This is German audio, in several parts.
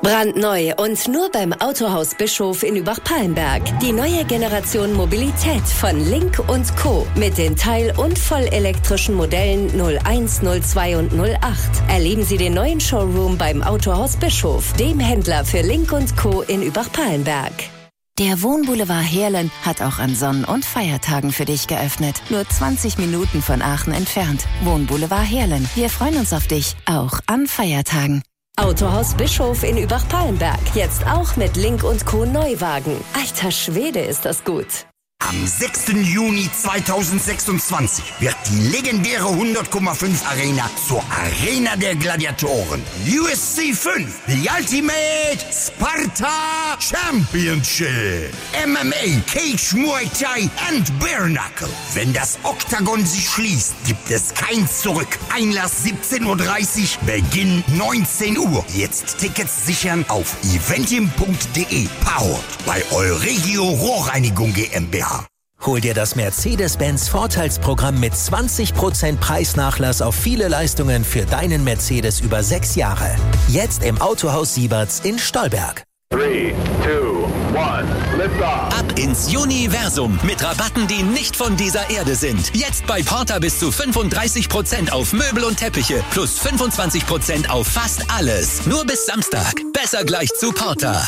Brandneu und nur beim Autohaus Bischof in Übach-Palenberg. Die neue Generation Mobilität von Link & Co. mit den teil- und vollelektrischen Modellen 01, 02 und 08. Erleben Sie den neuen Showroom beim Autohaus Bischof, dem Händler für Link & Co. in Übach-Palenberg. Der Wohnboulevard Heerlen hat auch an Sonn- und Feiertagen für dich geöffnet. Nur 20 Minuten von Aachen entfernt. Wohnboulevard Heerlen. Wir freuen uns auf dich, auch an Feiertagen. Autohaus Bischof in Übach-Palenberg. Jetzt auch mit Link & Co. Neuwagen. Alter Schwede, ist das gut. Am 6. Juni 2026 wird die legendäre 100,5 Arena zur Arena der Gladiatoren. USC 5, The Ultimate Sparta Championship. MMA, Cage, Muay Thai and Bare Knuckle. Wenn das Oktagon sich schließt, gibt es kein Zurück. Einlass 17:30 Uhr, Beginn 19 Uhr. Jetzt Tickets sichern auf eventim.de. Powered bei Euregio Rohrreinigung GmbH. Hol dir das Mercedes-Benz Vorteilsprogramm mit 20% Preisnachlass auf viele Leistungen für deinen Mercedes über 6 Jahre. Jetzt im Autohaus Sieberts in Stolberg. 3, 2, 1, lift off. Ab ins Universum mit Rabatten, die nicht von dieser Erde sind. Jetzt bei Porter bis zu 35% auf Möbel und Teppiche plus 25% auf fast alles. Nur bis Samstag. Besser gleich zu Porter.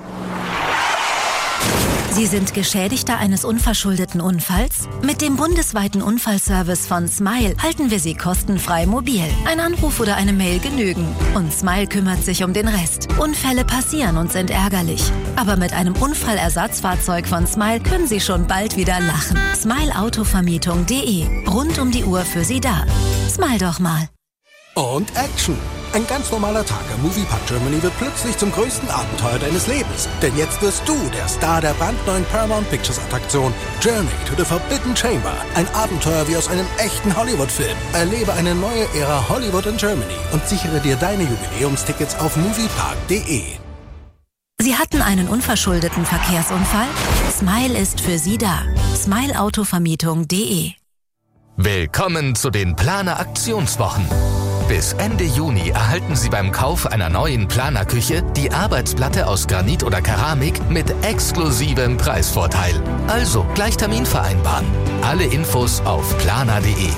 Sie sind Geschädigter eines unverschuldeten Unfalls? Mit dem bundesweiten Unfallservice von Smile halten wir Sie kostenfrei mobil. Ein Anruf oder eine Mail genügen. Und Smile kümmert sich um den Rest. Unfälle passieren und sind ärgerlich. Aber mit einem Unfallersatzfahrzeug von Smile können Sie schon bald wieder lachen. Smileautovermietung.de. Rund um die Uhr für Sie da. Smile doch mal. Und Action. Ein ganz normaler Tag am Moviepark Germany wird plötzlich zum größten Abenteuer deines Lebens. Denn jetzt wirst du der Star der brandneuen Paramount Pictures Attraktion Journey to the Forbidden Chamber. Ein Abenteuer wie aus einem echten Hollywood-Film. Erlebe eine neue Ära Hollywood in Germany und sichere dir deine Jubiläumstickets auf moviepark.de. Sie hatten einen unverschuldeten Verkehrsunfall? Smile ist für Sie da. Smileautovermietung.de. Willkommen zu den Planer Aktionswochen. Bis Ende Juni erhalten Sie beim Kauf einer neuen Planerküche die Arbeitsplatte aus Granit oder Keramik mit exklusivem Preisvorteil. Also gleich Termin vereinbaren. Alle Infos auf planer.de.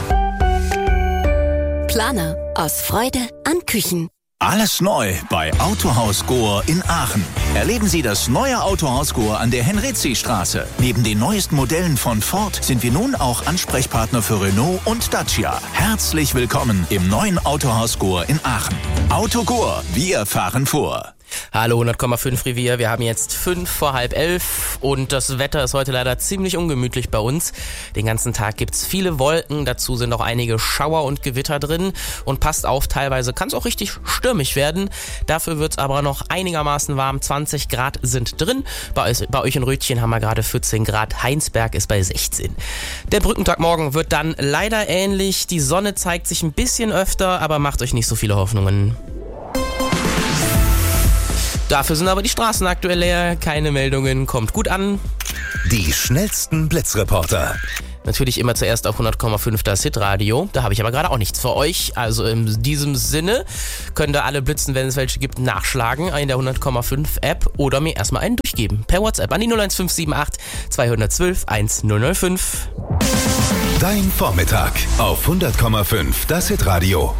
Planer. Aus Freude an Küchen. Alles neu bei Autohaus Gohr in Aachen. Erleben Sie das neue Autohaus Gohr an der Henrizi-Straße. Neben den neuesten Modellen von Ford sind wir nun auch Ansprechpartner für Renault und Dacia. Herzlich willkommen im neuen Autohaus Gohr in Aachen. Auto Gohr, wir fahren vor. Hallo 100,5 Revier, wir haben jetzt 11:05 und das Wetter ist heute leider ziemlich ungemütlich bei uns. Den ganzen Tag gibt's viele Wolken, dazu sind auch einige Schauer und Gewitter drin und passt auf, teilweise kann es auch richtig stürmisch werden. Dafür wird's aber noch einigermaßen warm, 20 Grad sind drin. Bei euch in Rötchen haben wir gerade 14 Grad, Heinsberg ist bei 16. Der Brückentag morgen wird dann leider ähnlich, die Sonne zeigt sich ein bisschen öfter, aber macht euch nicht so viele Hoffnungen. Dafür sind aber die Straßen aktuell leer, keine Meldungen, kommt gut an. Die schnellsten Blitzreporter. Natürlich immer zuerst auf 100,5 das Hitradio. Da habe ich aber gerade auch nichts für euch. Also in diesem Sinne könnt ihr alle Blitzen, wenn es welche gibt, nachschlagen in der 100,5 App oder mir erstmal einen durchgeben. Per WhatsApp an die 01578 212 1005. Dein Vormittag auf 100,5 das Hitradio.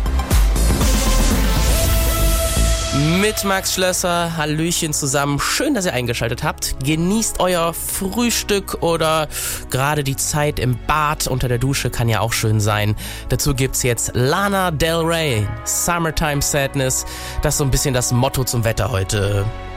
Mit Max Schlösser, Hallöchen zusammen, schön, dass ihr eingeschaltet habt. Genießt euer Frühstück oder gerade die Zeit im Bad unter der Dusche kann ja auch schön sein. Dazu gibt's jetzt Lana Del Rey, Summertime Sadness. Das ist so ein bisschen das Motto zum Wetter heute.